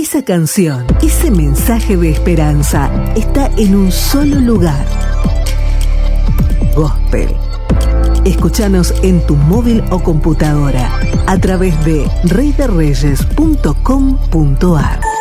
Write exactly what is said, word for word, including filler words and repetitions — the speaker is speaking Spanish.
Esa canción, ese mensaje de esperanza está en un solo lugar. Gospel. Escúchanos en tu móvil o computadora a través de rey de reyes punto com punto a r.